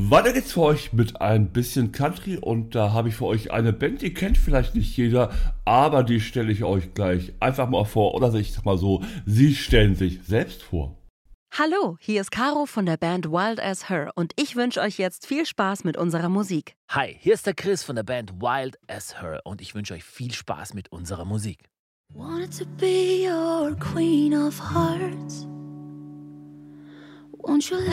Weiter geht's für euch mit ein bisschen Country und da habe ich für euch eine Band, die kennt vielleicht nicht jeder, aber die stelle ich euch gleich einfach mal vor oder ich sag mal so, sie stellen sich selbst vor. Hallo, hier ist Caro von der Band Wild as Her und ich wünsche euch jetzt viel Spaß mit unserer Musik. Hi, hier ist der Chris von der Band Wild as Her und ich wünsche euch viel Spaß mit unserer Musik. Wanted to be your queen of hearts. Won't you